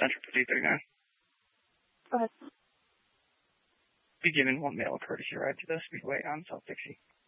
Central 5039. Go ahead. Be given one mail courtesy ride to the Speedway on South Dixie.